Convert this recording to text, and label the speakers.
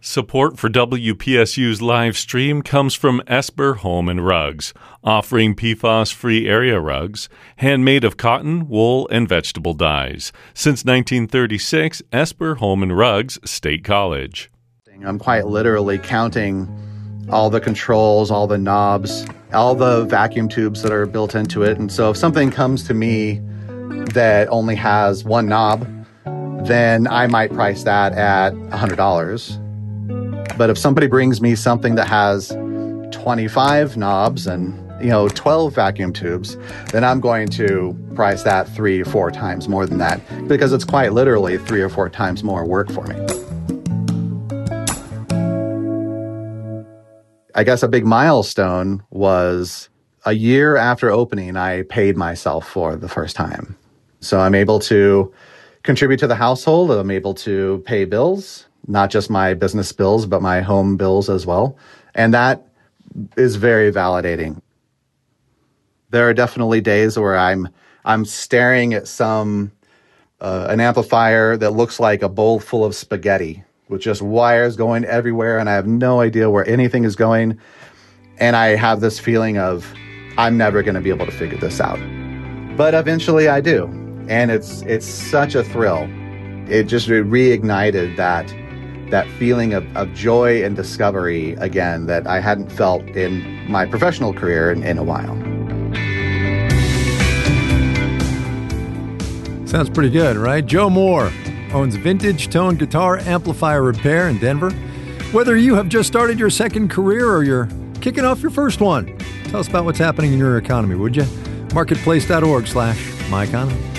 Speaker 1: Support for WPSU's live stream comes from Esper Home and Rugs, offering PFAS-free area rugs, handmade of cotton, wool, and vegetable dyes. Since 1936, Esper Home and Rugs, State College.
Speaker 2: I'm quite literally counting all the controls, all the knobs, all the vacuum tubes that are built into it. And so if something comes to me that only has one knob, then I might price that at $100. But if somebody brings me something that has 25 knobs and 12 vacuum tubes, then I'm going to price that 3 or 4 times more than that, because it's quite literally 3 or 4 times more work for me. I guess a big milestone was a year after opening, I paid myself for the first time. So I'm able to contribute to the household. I'm able to pay bills, not just my business bills, but my home bills as well. And that is very validating. There are definitely days where I'm staring at an amplifier that looks like a bowl full of spaghetti with just wires going everywhere, and I have no idea where anything is going. And I have this feeling of, I'm never going to be able to figure this out. But eventually I do. And it's such a thrill. It just reignited that feeling of joy and discovery again that I hadn't felt in my professional career in a while.
Speaker 3: Sounds pretty good, right? Joe Moore owns Vintage Tone Guitar Amplifier Repair in Denver. Whether you have just started your second career or you're kicking off your first one, tell us about what's happening in your economy, would you? Marketplace.org/myeconomy.